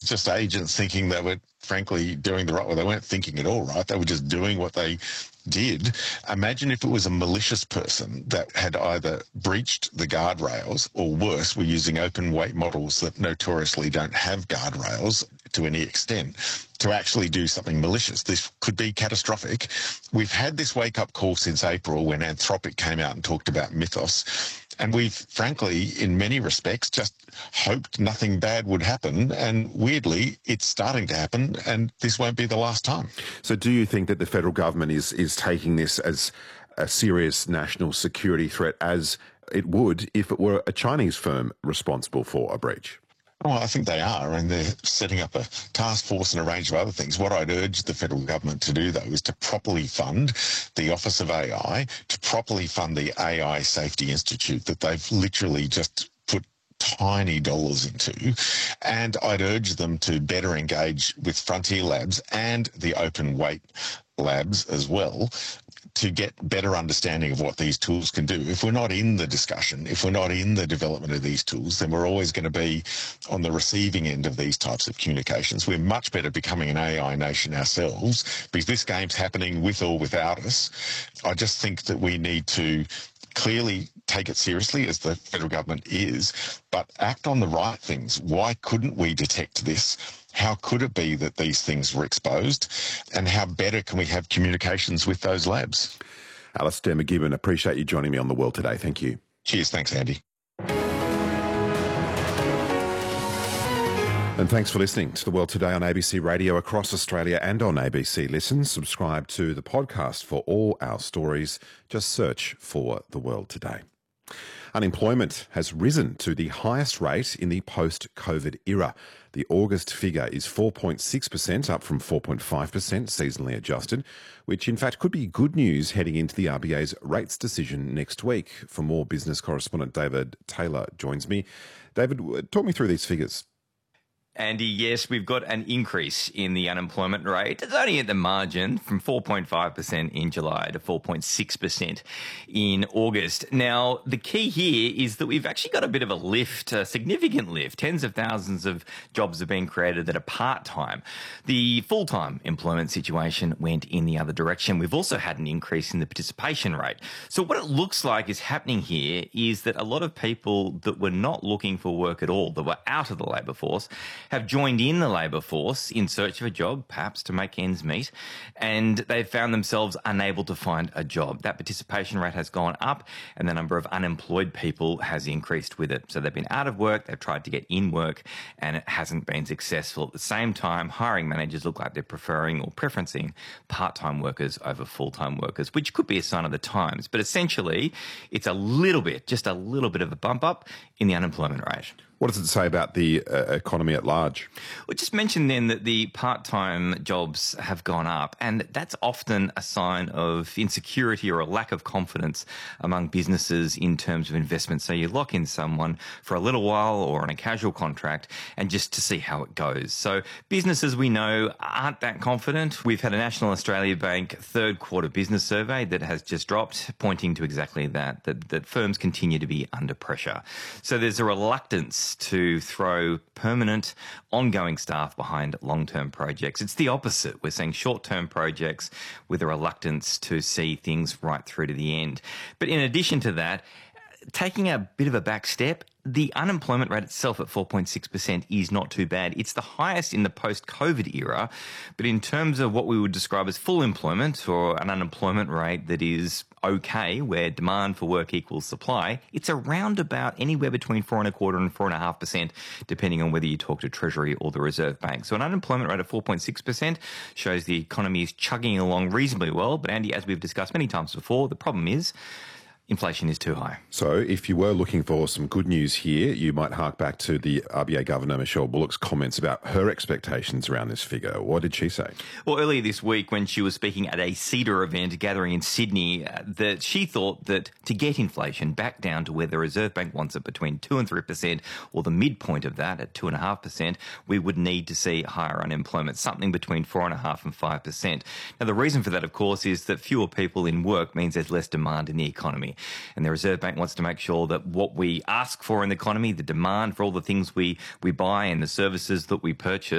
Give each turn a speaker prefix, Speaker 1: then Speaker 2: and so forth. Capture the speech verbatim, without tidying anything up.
Speaker 1: just agents thinking they were, frankly, doing the right way. They weren't thinking at all, right? They were just doing what they did. Imagine if it was a malicious person that had either breached the guardrails or worse, were using open weight models that notoriously don't have guardrails to any extent to actually do something malicious. This could be catastrophic. We've had this wake-up call since April when Anthropic came out and talked about Mythos. And we've, frankly, in many respects, just hoped nothing bad would happen. And weirdly, it's starting to happen, and this won't be the last time.
Speaker 2: So do you think that the federal government is, is taking this as a serious national security threat, as it would if it were a Chinese firm responsible for a breach?
Speaker 1: Well, I think they are, and they're setting up a task force and a range of other things. What I'd urge the federal government to do, though, is to properly fund the Office of A I, to properly fund the A I Safety Institute that they've literally just put tiny dollars into. And I'd urge them to better engage with Frontier Labs and the Open Weight Labs as well, to get better understanding of what these tools can do. If we're not in the discussion, if we're not in the development of these tools, then we're always going to be on the receiving end of these types of communications. We're much better becoming an A I nation ourselves, because this game's happening with or without us. I just think that we need to clearly take it seriously, as the federal government is, but act on the right things. Why couldn't we detect this? How could it be that these things were exposed? And how better can we have communications with those labs?
Speaker 2: Alastair Macgibbon, appreciate you joining me on The World Today. Thank you.
Speaker 1: Cheers. Thanks, Andy.
Speaker 2: And thanks for listening to The World Today on A B C Radio across Australia and on A B C Listen. Subscribe to the podcast for all our stories. Just search for The World Today. Unemployment has risen to the highest rate in the post-COVID era. The August figure is four point six percent, up from four point five percent seasonally adjusted, which in fact could be good news heading into the R B A's rates decision next week. For more, business correspondent David Taylor joins me. David, talk me through these figures.
Speaker 3: Andy, yes, we've got an increase in the unemployment rate. It's only at the margin, from four point five percent in July to four point six percent in August. Now, the key here is that we've actually got a bit of a lift, a significant lift. Tens of thousands of jobs have been created that are part-time. The full-time employment situation went in the other direction. We've also had an increase in the participation rate. So what it looks like is happening here is that a lot of people that were not looking for work at all, that were out of the labour force, have joined in the labour force in search of a job, perhaps to make ends meet, and they've found themselves unable to find a job. That participation rate has gone up, and the number of unemployed people has increased with it. So they've been out of work, they've tried to get in work, and it hasn't been successful. At the same time, hiring managers look like they're preferring or preferencing part-time workers over full-time workers, which could be a sign of the times. But essentially, it's a little bit, just a little bit of a bump up in the unemployment rate.
Speaker 2: What does it say about the uh, economy at large?
Speaker 3: Well, just mentioned then that the part-time jobs have gone up, and that's often a sign of insecurity or a lack of confidence among businesses in terms of investment. So you lock in someone for a little while or on a casual contract and just to see how it goes. So businesses, we know, aren't that confident. We've had a National Australia Bank third quarter business survey that has just dropped, pointing to exactly that, that, that firms continue to be under pressure. So there's a reluctance to throw permanent, ongoing staff behind long-term projects. It's the opposite. We're seeing short-term projects with a reluctance to see things right through to the end. But in addition to that, taking a bit of a back step, the unemployment rate itself at four point six percent is not too bad. It's the highest in the post-COVID era, but in terms of what we would describe as full employment or an unemployment rate that is okay, where demand for work equals supply, it's around about anywhere between four and a quarter and four and a half percent, depending on whether you talk to Treasury or the Reserve Bank. So an unemployment rate of four point six percent shows the economy is chugging along reasonably well. But Andy, as we've discussed many times before, the problem is inflation is too high.
Speaker 2: So if you were looking for some good news here, you might hark back to the R B A Governor, Michelle Bullock's comments about her expectations around this figure. What did she say?
Speaker 3: Well, earlier this week when she was speaking at a CEDA event gathering in Sydney, uh, that she thought that to get inflation back down to where the Reserve Bank wants it between two and three percent, or the midpoint of that at two point five percent, we would need to see higher unemployment, something between four point five and five percent. Now, the reason for that, of course, is that fewer people in work means there's less demand in the economy. And the Reserve Bank wants to make sure that what we ask for in the economy, the demand for all the things we, we buy and the services that we purchase,